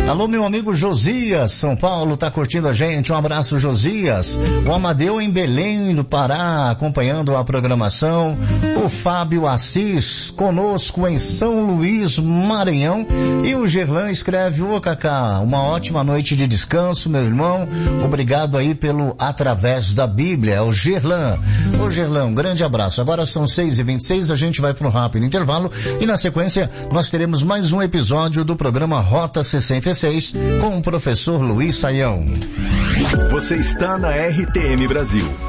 Alô, meu amigo Josias, São Paulo, tá curtindo a gente. Um abraço, Josias. O Amadeu em Belém do Pará, acompanhando a programação. O Fábio Assis, conosco em São Luís, Maranhão. E o Gerlan escreve: ô Cacá, uma ótima noite de descanso, meu irmão. Obrigado aí pelo Através da Bíblia. É o Gerlan. Ô Gerlan, um grande abraço. Agora são 6h26, a gente vai para um rápido intervalo e na sequência nós teremos mais um episódio do programa Rota 66 com o professor Luiz Saião. Você está na RTM Brasil.